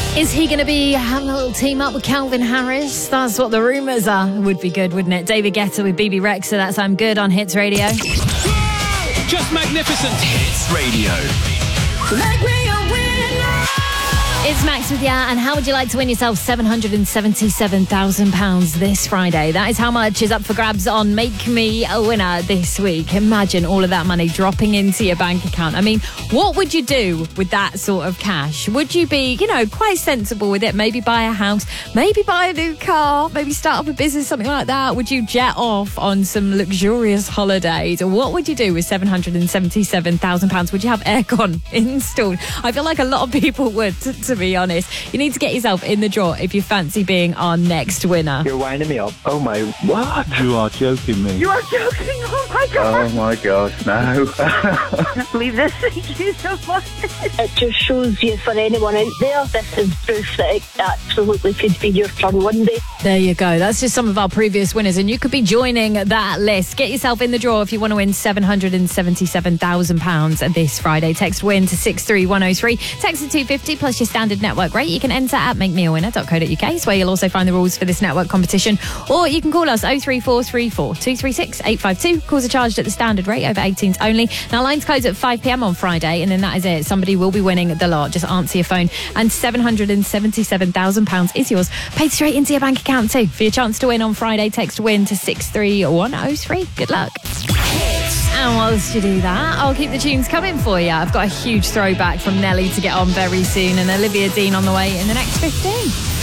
Is he going to be having a little team up with Calvin Harris? That's what the rumours are. Would be good, wouldn't it? David Guetta with BB Rexa. That's I'm Good on Hits Radio. Just magnificent. Hits Radio. Make me a winner. It's Max with ya, and how would you like to win yourself £777,000 this Friday? That is how much is up for grabs on Make Me a Winner this week. Imagine all of that money dropping into your bank account. I mean, what would you do with that sort of cash? Would you be, quite sensible with it? Maybe buy a house, maybe buy a new car, maybe start up a business, something like that? Would you jet off on some luxurious holidays? Or what would you do with £777,000? Would you have aircon installed? I feel like a lot of people would, to be honest. You need to get yourself in the draw if you fancy being our next winner. You're winding me up. Oh my, what? You are joking me. You are joking? Oh my God. Oh my God, no. I can't believe this. Thank you so much. It just shows you, for anyone out there, this is proof that it absolutely could be your turn one day. There you go. That's just some of our previous winners, and you could be joining that list. Get yourself in the draw if you want to win £777,000 this Friday. Text WIN to 63103. Text to 250 plus your standard network rate. You can enter at makemeawinner.co.uk. It's where you'll also find the rules for this network competition. Or you can call us 03434 236 852. Calls are charged at the standard rate, over 18s only. Now, lines close at 5 p.m. on Friday, and then that is it. Somebody will be winning the lot. Just answer your phone, and £777,000 is yours. Paid straight into your bank account too. For your chance to win on Friday, text WIN to 63103. Good luck. And whilst you do that, I'll keep the tunes coming for you. I've got a huge throwback from Nelly to get on very soon, and Olivia Dean on the way in the next 15.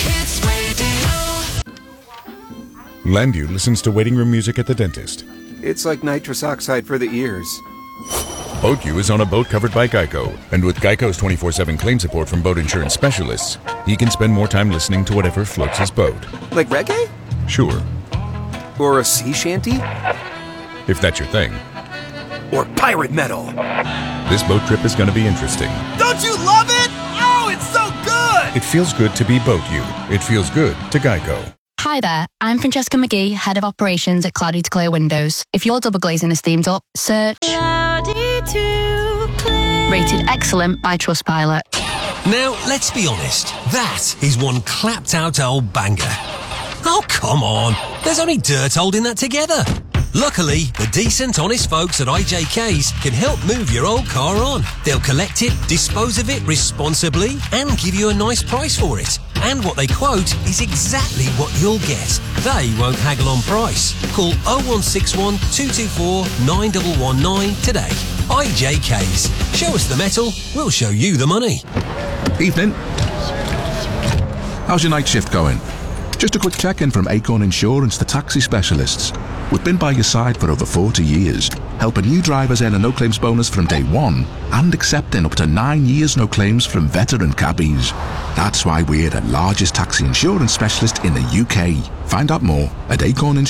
Landu listens to waiting room music at the dentist. It's like nitrous oxide for the ears. BoatU is on a boat covered by Geico, and with Geico's 24/7 claim support from boat insurance specialists, he can spend more time listening to whatever floats his boat. Like reggae? Sure. Or a sea shanty? If that's your thing. Or pirate metal? This boat trip is going to be interesting. Don't you love it? Oh, it's so good! It feels good to be BoatU. It feels good to Geico. Hi there, I'm Francesca McGee, Head of Operations at Cloudy to Clear Windows. If your double glazing is themed up, search Cloudy to Clear. Rated excellent by Trustpilot. Now, let's be honest, that is one clapped out old banger. Oh, come on, there's only dirt holding that together. Luckily, the decent, honest folks at IJK's can help move your old car on. They'll collect it, dispose of it responsibly, and give you a nice price for it. And what they quote is exactly what you'll get. They won't haggle on price. Call 0161 224 9119 today. IJK's. Show us the metal, we'll show you the money. Evening. How's your night shift going? Just a quick check-in from Acorn Insurance, the taxi specialists. We've been by your side for over 40 years, helping new drivers earn a no-claims bonus from day one and accepting up to 9 years no claims from veteran cabbies. That's why we're the largest taxi insurance specialist in the UK. Find out more at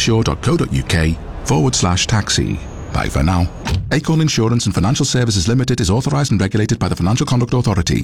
acorninsure.co.uk/taxi. Bye for now. Acorn Insurance and Financial Services Limited is authorised and regulated by the Financial Conduct Authority.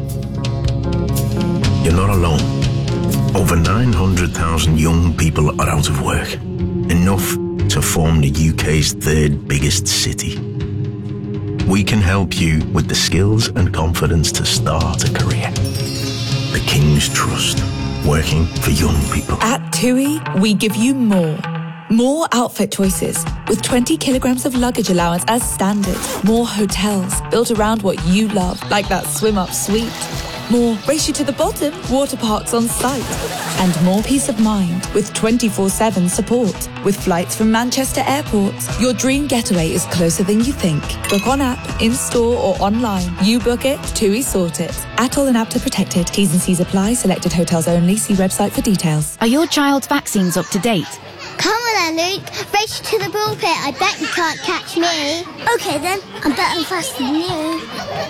You're not alone. Over 900,000 young people are out of work. Enough to form the UK's third biggest city. We can help you with the skills and confidence to start a career. The King's Trust, working for young people. At TUI, we give you more. More outfit choices, with 20 kilograms of luggage allowance as standard. More hotels, built around what you love, like that swim-up suite. More race you to the bottom, water parks on site. And more peace of mind with 24/7 support. With flights from Manchester Airport, your dream getaway is closer than you think. Book on app, in-store or online. You book it, TUI sort it. ATOL and APTA protected. T's and C's apply. Selected hotels only. See website for details. Are your child's vaccines up to date? Come on then, Luke. Race to the ball pit. I bet you can't catch me. Okay then, I'm better faster than you.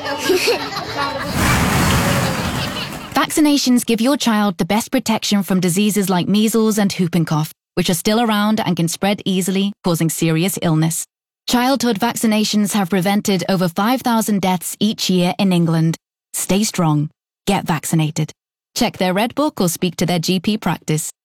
Vaccinations give your child the best protection from diseases like measles and whooping cough, which are still around and can spread easily, causing serious illness. Childhood vaccinations have prevented over 5,000 deaths each year in England. Stay strong. Get vaccinated. Check their Red Book or speak to their GP practice.